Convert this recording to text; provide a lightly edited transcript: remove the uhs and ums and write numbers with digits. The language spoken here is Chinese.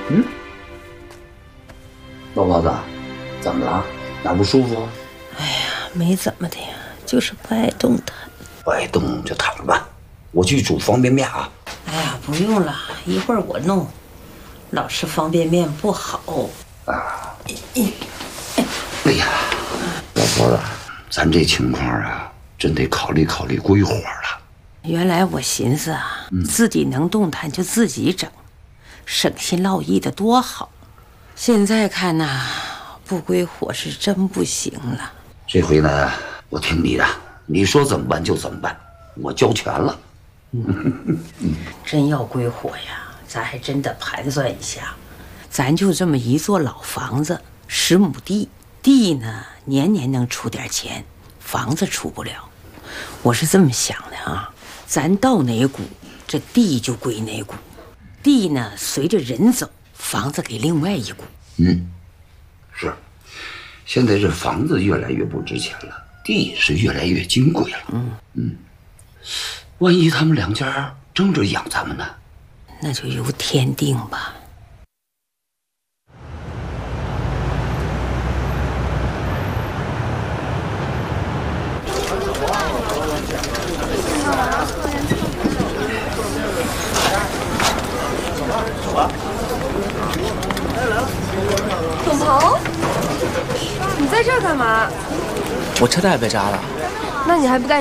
嗯，老婆子，怎么了？哪不舒服？ 哎呀，没怎么的呀，就是不爱动弹。 不爱动就躺着吧，我去煮方便面啊。 哎呀，不用了，一会儿我弄。老吃方便面不好啊。哎呀，老婆子，咱这情况啊，真得考虑考虑归伙了。 原来我寻思啊，自己能动弹就自己整，省心落意的多好。现在看呐，不归伙是真不行了。 这回呢，我听你的，你说怎么办就怎么办，我交全了。 真要归伙呀，咱还真得盘算一下。咱就这么一座老房子，10亩地，地呢年年能出点钱，房子出不了。我是这么想的啊，咱到哪股，这地就归哪股，地呢随着人走，房子给另外一股。 是，现在这房子越来越不值钱了，地是越来越金贵了。万一他们两家争着养咱们呢？ 那就由天定吧。 董鹏，你在这儿干嘛？ 我车胎被扎了。 那你还不赶紧